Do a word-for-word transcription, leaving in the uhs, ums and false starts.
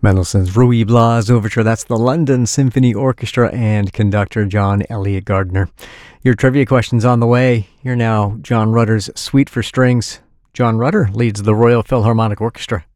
Mendelssohn's Ruy Blas Overture. That's the London Symphony Orchestra and conductor John Elliott Gardiner. Your trivia question's on the way. Here now, John Rutter's Suite for Strings. John Rutter leads the Royal Philharmonic Orchestra.